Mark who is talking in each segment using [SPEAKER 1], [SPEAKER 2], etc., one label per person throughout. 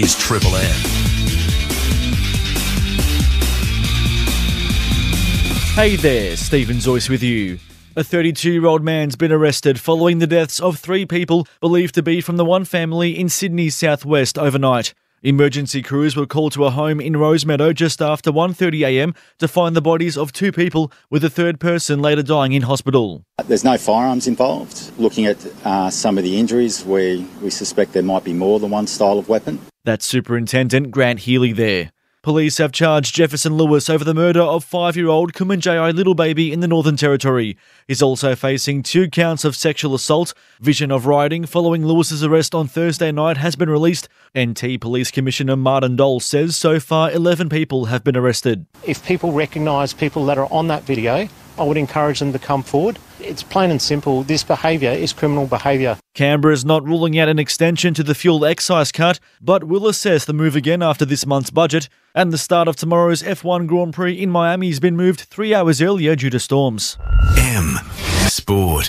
[SPEAKER 1] is Triple M.
[SPEAKER 2] Hey there, Stephen Zoyce with you. A 32-year-old man's been arrested following the deaths of 3 people believed to be from the one family in Sydney's southwest overnight. Emergency crews were called to a home in Rosemeadow just after 1:30am to find the bodies of 2 people, with a third person later dying in hospital.
[SPEAKER 3] There's no firearms involved. Looking at some of the injuries, we suspect there might be more than one style of weapon.
[SPEAKER 2] That's Superintendent Grant Healy there. Police have charged Jefferson Lewis over the murder of 5-year-old Kumanjayi little baby in the Northern Territory. He's also facing 2 counts of sexual assault. Vision of rioting following Lewis's arrest on Thursday night has been released. NT Police Commissioner Martin Dole says so far 11 people have been arrested.
[SPEAKER 4] If people recognise people that are on that video, I would encourage them to come forward. It's plain and simple. This behaviour is criminal behaviour.
[SPEAKER 2] Canberra is not ruling out an extension to the fuel excise cut, but will assess the move again after this month's budget. And the start of tomorrow's F1 Grand Prix in Miami has been moved 3 hours earlier due to storms.
[SPEAKER 1] M Sport.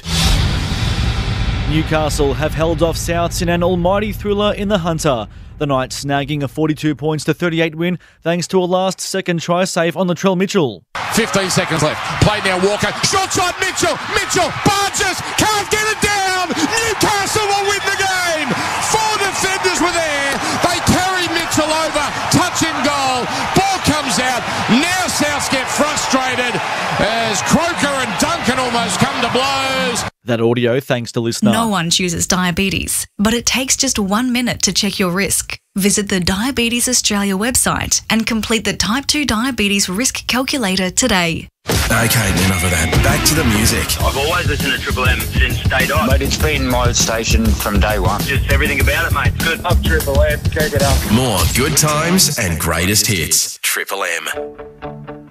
[SPEAKER 2] Newcastle have held off Souths in an almighty thriller in the Hunter. The Knights snagging a 42 points to 38 win thanks to a last-second try save on Latrell Mitchell.
[SPEAKER 5] 15 seconds left. Play now, Walker. Short side, Mitchell. Mitchell barges. Can't get it down. Newcastle will win the game. 4 defenders were there. They carry Mitchell over. Touch in goal. Ball comes out. Now Souths get frustrated as Croker and Duncan almost come to blows.
[SPEAKER 2] That audio thanks to listener.
[SPEAKER 6] No one chooses diabetes, but it takes just 1 minute to check your risk. Visit the Diabetes Australia website and complete the Type 2 Diabetes Risk Calculator today.
[SPEAKER 1] Okay, enough of that. Back to the music.
[SPEAKER 7] I've always listened to Triple M since day dot.
[SPEAKER 8] Mate, it's been my station from day one.
[SPEAKER 7] Just everything about it, mate. It's good.
[SPEAKER 8] Up Triple M, check it out.
[SPEAKER 1] More good times and greatest hits. Triple M.